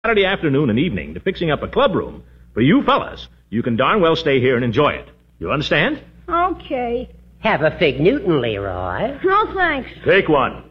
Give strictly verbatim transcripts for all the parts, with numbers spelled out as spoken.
Saturday afternoon and evening to fixing up a club room for you fellas, you can darn well stay here and enjoy it. You understand? Okay. Have a Fig Newton, Leroy. No, thanks. Take one.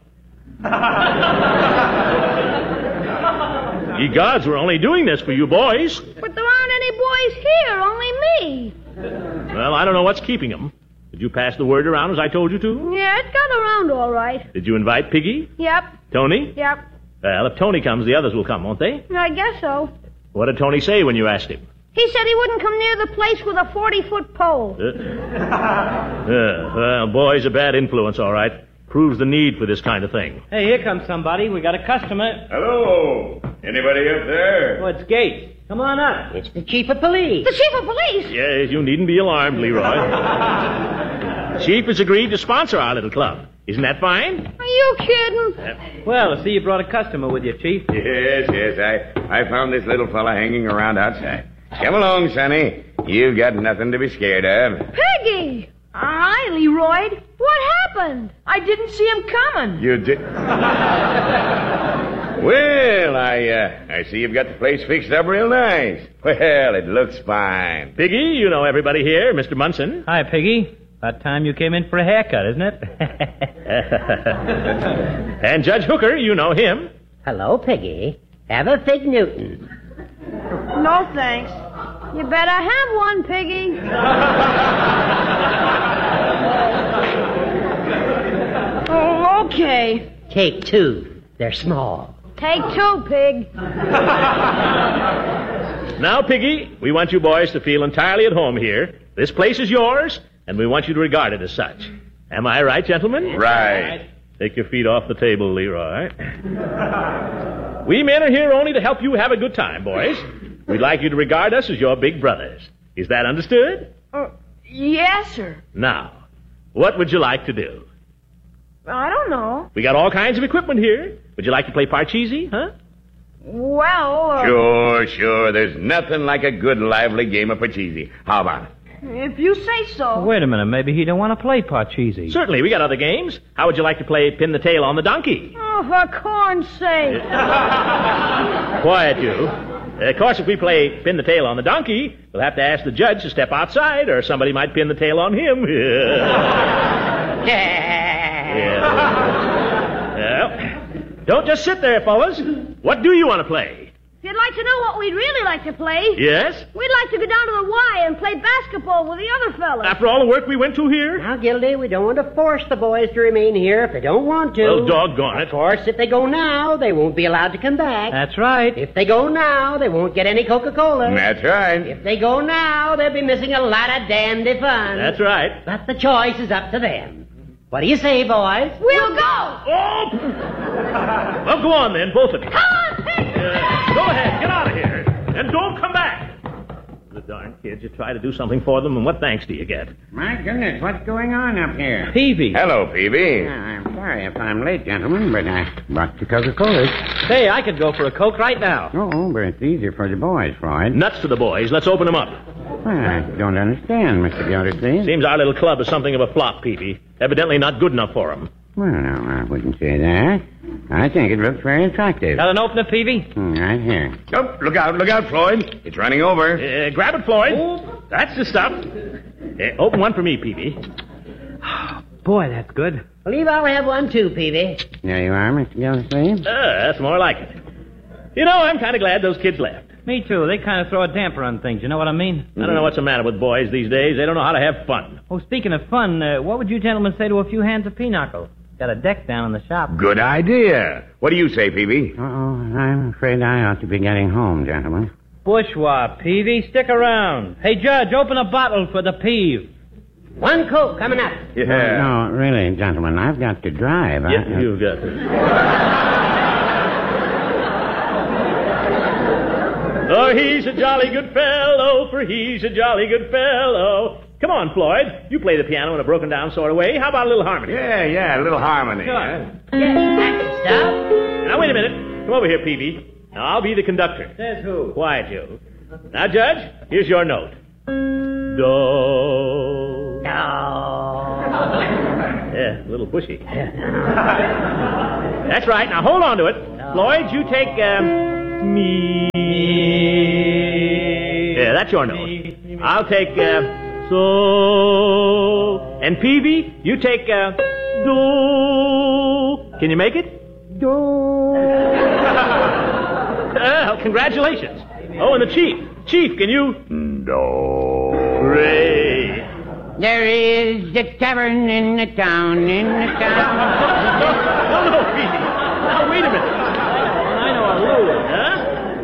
Ye gods, we're only doing this for you boys. But there aren't any boys here, only me. Well, I don't know what's keeping them. Did you pass the word around as I told you to? Yeah, it got around all right. Did you invite Piggy? Yep. Tony? Yep. Well, if Tony comes, the others will come, won't they? I guess so. What did Tony say when you asked him? He said he wouldn't come near the place with a forty-foot pole. Uh, uh, well, boy's a bad influence, all right. Proves the need for this kind of thing. Hey, here comes somebody. We got a customer. Hello. Anybody up there? Oh, it's Gates. Come on up. It's the chief of police. The chief of police? Yes, you needn't be alarmed, Leroy. Chief has agreed to sponsor our little club. Isn't that fine? Are you kidding? Uh, Well, I see you brought a customer with you, Chief. Yes, yes. I, I found this little fella hanging around outside. Come along, Sonny. You've got nothing to be scared of. Peggy! Hi, Leroy. What happened? I didn't see him coming. You did. Well, I uh, I see you've got the place fixed up real nice. Well, it looks fine. Piggy, you know everybody here, Mister Munson. Hi, Piggy. About time you came in for a haircut, isn't it? And Judge Hooker, you know him. Hello, Piggy. Have a Fig Newton. No, thanks. You better have one, Piggy. Oh, okay. Take two. They're small. Take two, Pig. Now, Piggy, we want you boys to feel entirely at home here. This place is yours, and we want you to regard it as such. Am I right, gentlemen? Right. Take your feet off the table, Leroy. We men are here only to help you have a good time, boys. We'd like you to regard us as your big brothers. Is that understood? Uh, yes, sir. Now, what would you like to do? I don't know. We got all kinds of equipment here. Would you like to play Parcheesi, huh? Well, uh, Sure, sure. There's nothing like a good, lively game of Parcheesi. How about it? if you say so. Wait a minute. Maybe he don't want to play Parcheesi. Certainly, we got other games. How would you like to play Pin the Tail on the Donkey? Oh, for corn's sake. Quiet, you. Of course, if we play Pin the Tail on the Donkey, we'll have to ask the judge to step outside, or somebody might pin the tail on him. Yeah. Well, don't just sit there, fellas. What do you want to play? If you'd like to know what we'd really like to play, Yes? we'd like to go down to the Y and play basketball with the other fellas. After all the work we went to here? Now, Gildy, we don't want to force the boys to remain here if they don't want to. Well, doggone it. Of course, if they go now, they won't be allowed to come back. That's right. If they go now, they won't get any Coca-Cola. That's right. If they go now, they'll be missing a lot of dandy fun. That's right. But the choice is up to them. What do you say, boys? We'll go. Oh! Well, go on then, both of you. Come on, Pig. Uh, go ahead, get out of here. And don't come back. The darn kids, you try to do something for them, and what thanks do you get? My goodness, what's going on up here? Peavy. Hello, Peavy. Yeah, I'm sorry if I'm late, gentlemen, but I brought the Coca-Colas. Hey, I could go for a Coke right now. Oh, but it's easier for the boys, Floyd. Nuts to the boys. Let's open them up. Well, I don't understand, Mister Gildersleeve. Seems our little club is something of a flop, Peavy. Evidently not good enough for them. Well, no, I wouldn't say that. I think it looks very attractive. Got an opener, Peavy? Hmm, right here. Oh, look out, look out, Floyd. It's running over. Uh, grab it, Floyd. That's the stuff. Uh, open one for me, Peavy. Boy, that's good. Believe I'll have one too, Peavy. There you are, Mister Gildersleeve. Uh, that's more like it. You know, I'm kind of glad those kids left. Me too. They kind of throw a damper on things. You know what I mean? I don't know what's the matter with boys these days. They don't know how to have fun. Oh, speaking of fun, uh, what would you gentlemen say to a few hands of pinochle? Got a deck down in the shop. Good idea. What do you say, Peavy? Uh-oh, I'm afraid I ought to be getting home, gentlemen. Bourgeois, Peavy, stick around. Hey, Judge, open a bottle for the peeve. One Coke coming up. Yeah. No, really, gentlemen, I've got to drive. Yeah, I, you've got to. Oh, he's a jolly good fellow, for he's a jolly good fellow. Come on, Floyd. You play the piano in a broken-down sort of way. How about a little harmony? Yeah, yeah, a little harmony. Sure. huh? Yeah, that's the stuff. Now, wait a minute. Come over here, Peavy. Now, I'll be the conductor. Says who? Quiet, you. Now, Judge, here's your note. Do. No. Yeah, a little bushy. That's right. Now, hold on to it. Floyd, you take, um, Me. Yeah, that's your note. I'll take, uh, so. And Peavy, you take, uh, do. Can you make it? Do. Well, congratulations. Oh, and the chief. Chief, can you? No. Great. There is a tavern in the town, in the town. No, no, Peavy. Now, wait a minute. I know a rule, huh?